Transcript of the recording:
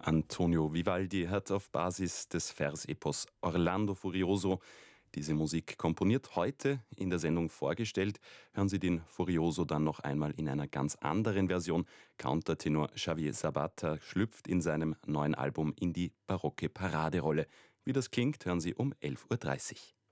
Antonio Vivaldi hat auf Basis des Versepos Orlando Furioso diese Musik komponiert, heute in der Sendung vorgestellt. Hören Sie den Furioso dann noch einmal in einer ganz anderen Version. Countertenor Xavier Sabata schlüpft in seinem neuen Album in die barocke Paraderolle. Wie das klingt, hören Sie um 11:30 Uhr.